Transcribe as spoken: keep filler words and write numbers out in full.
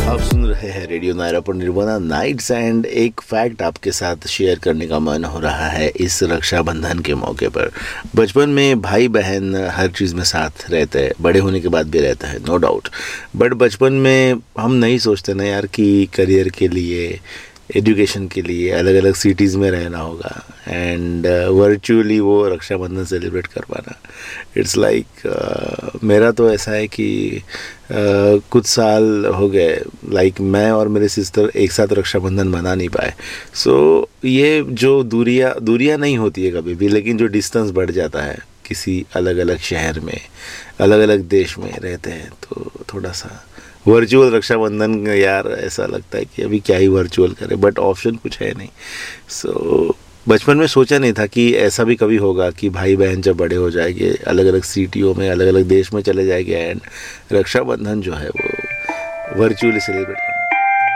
आप सुन रहे हैं रेडियो नायरा पर निर्वाणा नाइट्स एंड एक फैक्ट आपके साथ शेयर करने का मन हो रहा है इस रक्षाबंधन के मौके पर। बचपन में भाई बहन हर चीज़ में साथ रहते हैं, बड़े होने के बाद भी रहता है, नो डाउट। बट बचपन में हम नहीं सोचते ना यार कि करियर के लिए, एजुकेशन के लिए अलग अलग सिटीज़ में रहना होगा एंड वर्चुअली वो रक्षाबंधन सेलिब्रेट कर पाना। इट्स लाइक like, uh, मेरा तो ऐसा है कि uh, कुछ साल हो गए लाइक like, मैं और मेरे सिस्टर एक साथ रक्षाबंधन मना नहीं पाए। सो so, ये जो दूरियां दूरियां नहीं होती है कभी भी, लेकिन जो डिस्टेंस बढ़ जाता है किसी अलग अलग शहर में, अलग अलग देश में रहते हैं, तो थोड़ा सा वर्चुअल रक्षाबंधन यार ऐसा लगता है कि अभी क्या ही वर्चुअल करें, बट ऑप्शन कुछ है नहीं। सो so, बचपन में सोचा नहीं था कि ऐसा भी कभी होगा कि भाई बहन जब बड़े हो जाएंगे, अलग अलग सिटियों में, अलग अलग देश में चले जाएंगे एंड रक्षाबंधन जो है वो वर्चुअली सेलिब्रेट